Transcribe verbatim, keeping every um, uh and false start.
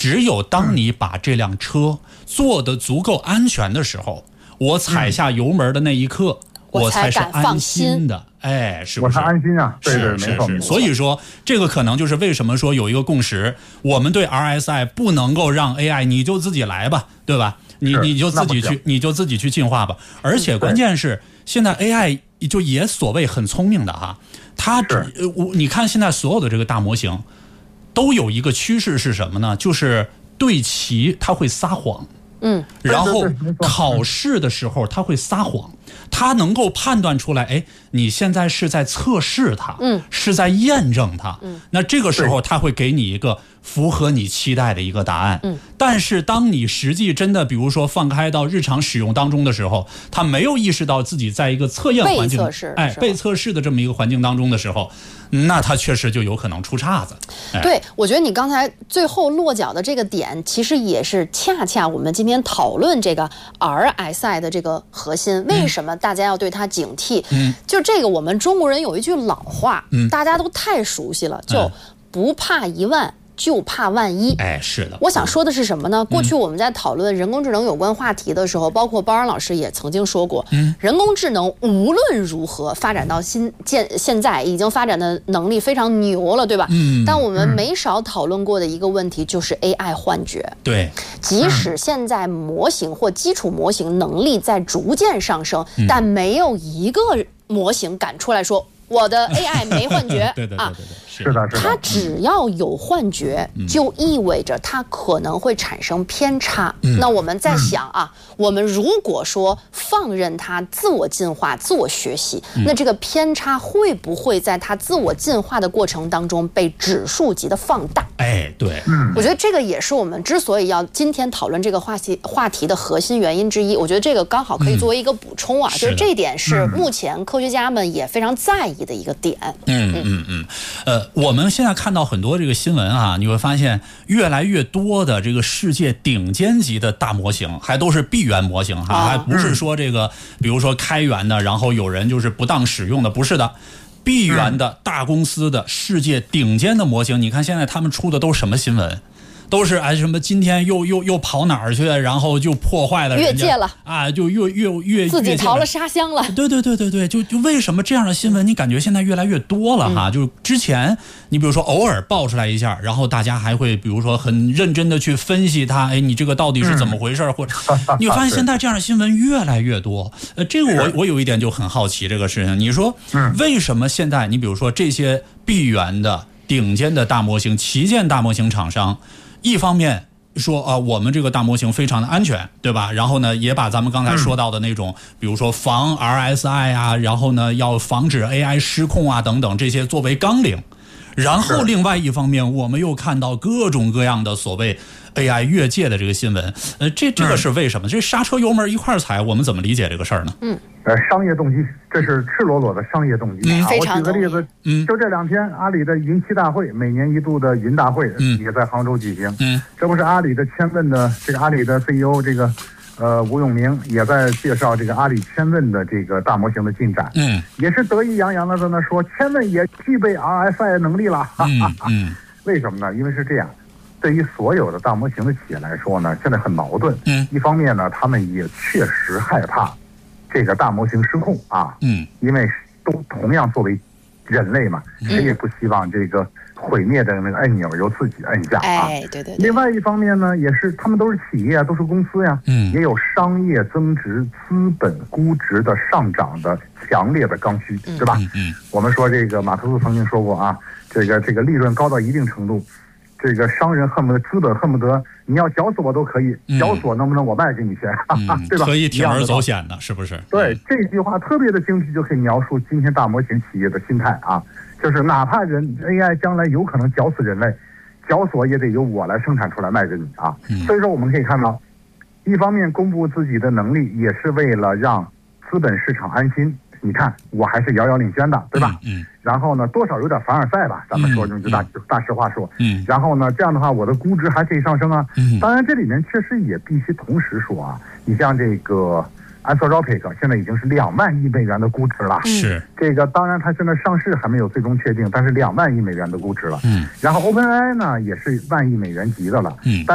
只有当你把这辆车做得足够安全的时候，我踩下油门的那一刻，嗯、我才是安心的。哎，是不是？ 我才安心啊！对对， 是是是。所以说，这个可能就是为什么说有一个共识，我们对 R S I 不能够让 A I 你就自己来吧，对吧？你你就自己去，你就自己去进化吧。而且关键是，现在 A I 就也所谓很聪明的哈，它只我你看现在所有的这个大模型，都有一个趋势是什么呢？就是对齐它会撒谎。 嗯， 然后考试的时候他会撒谎，他能够判断出来，哎，你现在是在测试它，嗯，是在验证它，嗯，那这个时候他会给你一个符合你期待的一个答案，嗯，但是当你实际真的比如说放开到日常使用当中的时候，他没有意识到自己在一个测验环境， 被测试， 哎，被测试的这么一个环境当中的时候，那他确实就有可能出岔子。 哎、对，我觉得你刚才最后落脚的这个点，其实也是恰恰我们今天讨论这个 R S I 的这个核心。为什么大家要对它警惕？嗯，就这个，我们中国人有一句老话，嗯，大家都太熟悉了，就不怕一万。就怕万一。 哎，是的。 我想说的是什么呢？过去我们在讨论人工智能有关话题的时候，包括包安老师也曾经说过，嗯，人工智能无论如何发展到现现现在已经发展的能力非常牛了，对吧？嗯。但我们没少讨论过的一个问题就是 A I 幻觉。 对。 即使现在模型或基础模型能力在逐渐上升，嗯、但没有一个模型敢出来说。我的 A I 没幻觉对对对对对， 是的，是的。 它只要有幻觉，就意味着它可能会产生偏差。嗯、那我们在想啊，嗯、我们如果说放任它自我进化、自我学习，嗯、那这个偏差会不会在它自我进化的过程当中被指数级的放大？ 哎，对， 嗯，我觉得这个也是我们之所以要今天讨论这个话题话题的核心原因之一。我觉得这个刚好可以作为一个补充啊，嗯、就是这一点是目前科学家们也非常在意的一个点。 嗯嗯嗯，呃，我们现在看到很多这个新闻啊，你会发现越来越多的这个世界顶尖级的大模型，还都是闭源模型哈，啊、还不是说这个，比如说开源的，然后有人就是不当使用的，不是的。闭源的大公司的世界顶尖的模型，你看现在他们出的都是什么新闻？都是哎什么今天又又又跑哪儿去，然后就破坏了越界了啊，就越越越自己逃了沙箱了。 对对对对对，就就为什么这样的新闻你感觉现在越来越多了哈？嗯、就之前你比如说偶尔爆出来一下，然后大家还会比如说很认真的去分析它，哎，你这个到底是怎么回事？嗯、或者你发现现在这样的新闻越来越多。呃，这个我我有一点就很好奇这个事情，你说为什么现在你比如说这些闭源的顶尖的大模型、旗舰大模型厂商？一方面说啊、呃，我们这个大模型非常的安全，对吧？然后呢，也把咱们刚才说到的那种，嗯、比如说防 R S I 啊，然后呢要防止 A I 失控啊等等这些作为纲领。然后另外一方面，我们又看到各种各样的所谓 A I 越界的这个新闻。呃，这这个是为什么？这刹车油门一块踩，我们怎么理解这个事儿呢？嗯。 呃，商业动机，这是赤裸裸的商业动机、 嗯、 啊！我举个例子，嗯，就这两天，阿里的云栖大会，每年一度的云大会，嗯，也在杭州举行，嗯，这不是阿里的千问的这个阿里的 C E O 这个，呃，吴永明也在介绍这个阿里千问的这个大模型的进展，嗯，也是得意洋洋的在那说，千问也具备 R S I 能力了，哈哈哈。嗯，为什么呢？因为是这样。对于所有的大模型的企业来说呢，现在很矛盾，嗯，一方面呢，他们也确实害怕。这个大模型失控啊，嗯，因为都同样作为人类嘛，谁也不希望这个毁灭的那个按钮由自己按下啊。 哎，对对对。 另外一方面呢，也是他们都是企业啊，都是公司呀，嗯，也有商业增值、资本估值的上涨的强烈的刚需，对吧？嗯嗯。我们说这个马克思曾经说过啊，这个这个利润高到一定程度。这个商人恨不得资本恨不得你要绞死我都可以，绞死我能不能我卖给你钱，嗯、对吧？ 可以铤而走险的，是不是？ 对，这句话特别的精辟，就可以描述今天大模型企业的心态啊，就是哪怕人 A I 将来有可能绞死人类，绞死我也得由我来生产出来卖给你啊。嗯、所以说我们可以看到，一方面公布自己的能力，也是为了让资本市场安心。你看，我还是遥遥领先的，对吧？嗯。嗯然后呢，多少有点凡尔赛吧，咱们说用句大、嗯、大实话说。嗯。然后呢，这样的话，我的估值还可以上升啊。嗯。当然，这里面确实也必须同时说啊，你像这个 Anthropic 现在已经是两万亿美元的估值了。 是。 这个当然，它现在上市还没有最终确定，但是两万亿美元的估值了。嗯。然后 OpenAI 呢，也是万亿美元级的了。嗯。